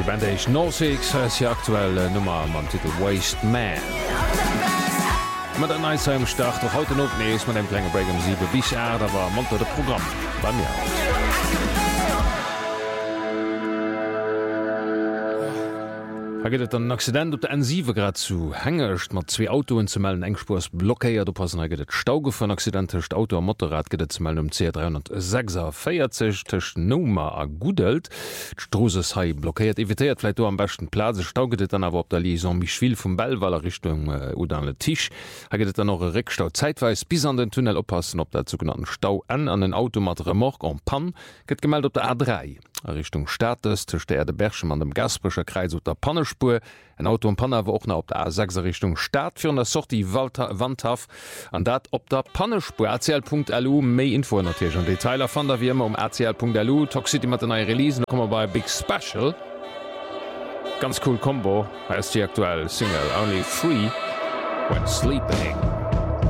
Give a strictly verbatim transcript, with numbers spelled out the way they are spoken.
Die Band ist Norsex als die aktuelle Nummer am Titel Waste Man. Mit der Neisheim Start doch heute noch nächst mit dem kleinen Break um sieben bis acht, da war Monte das Programm bei mir. Da geht ein Accident op der N sieben Grad zu hängercht mat zwei Autoen zu melden engspurs blockéiert op passen get Stauge von accidentcht Auto am Motorrad get zu melden um C dreihundertsechsundvierzig tcht Nummer a gudelt Stroses hai blockiert evitiert vielleicht du am besten Plase stauget dann aber op der Liaison mich viel vom Bellwaller Richtung äh, oder an den Tisch ha get dann noch Rückstau zeitweis bis an den Tunnel oppassen op der sogenannten Stau an an den Automat Remorque en Pan get gemeldet op der A drei Richtung Staates tcht der Erde Bergschem an dem Gasbrischer Kreis oder Pannespur en Auto und Panne wo auch op der A sechs Richtung Staat für der Sort die Wandhaf an dat op der Pannespur R C L Punkt L U méi Info natürlich und Detailer fan der wie immer um R C L Punkt L U Toxicity mat neue Release kommen bei Big Special ganz cool Combo heißt die aktuelle Single Only Free When Sleeping.